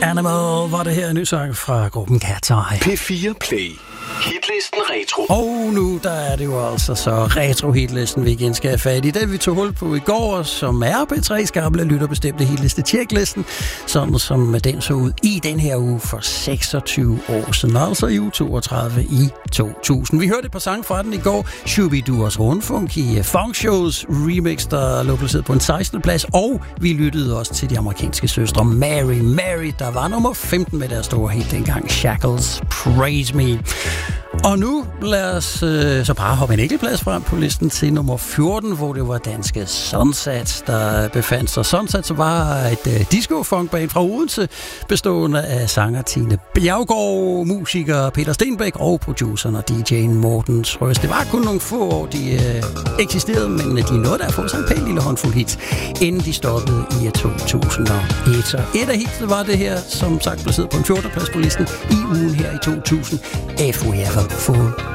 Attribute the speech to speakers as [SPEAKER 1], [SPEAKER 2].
[SPEAKER 1] Animal var det her, en ny sang fra gruppen Cat's Eye.
[SPEAKER 2] P4 Play. Hitlisten Retro.
[SPEAKER 1] Og nu der er det jo altså så retro-hitlisten, vi igen skal have fat i. Den vi tog hul på i går, som er P3's gamle lytterbestemte hitliste-tjeklisten, sådan som den så ud i den her uge for 26 år siden, altså i uge 32 i 2000. Vi hørte et par sange fra den i går. Shooby-Dooers Rundfunk i Funk Shows remix, der lå placeret på en 16. plads, og vi lyttede også til de amerikanske søstre Mary, der var nummer 15 med deres store hit dengang, Shackles Praise Me. Og nu lad os så bare hoppe en enkelt plads frem på listen til nummer 14, hvor det var danske Sunset, der befandt sig. Sunset så var et disco-funkband fra Odense, bestående af sanger Tine Bjergård, musiker Peter Stenbæk og produceren og DJ'en Morten Røst. Det var kun nogle få år, de eksisterede, men de nåede der at få sig en pæn lille håndfuld hits, inden de stoppede i 2001. Så et af hitsene var det her, som sagt placeret på en 14. plads på listen i ugen her i 2000. If we ever fall